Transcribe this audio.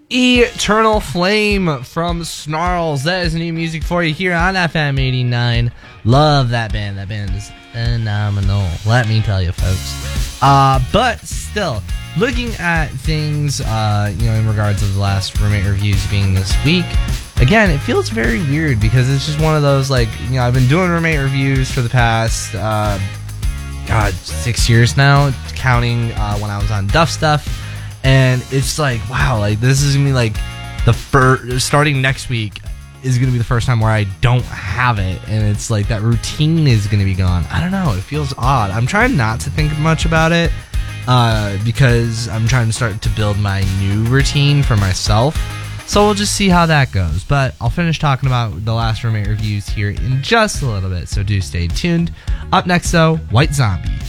Eternal Flame from Snarls. That is new music for you here on FM 89. Love that band. That band is phenomenal. Let me tell you, folks. But still, looking at things, in regards to the last roommate reviews being this week, again, it feels very weird because it's just one of those, I've been doing roommate reviews for the past, 6 years now, counting when I was on Duff Stuff. And it's wow, this is gonna be the first, starting next week is gonna be the first time where I don't have it, and it's that routine is gonna be gone. I don't know, it feels odd. I'm trying not to think much about it because I'm trying to start to build my new routine for myself. So we'll just see how that goes. But I'll finish talking about the last roommate reviews here in just a little bit, so do stay tuned. Up next, though, White Zombie.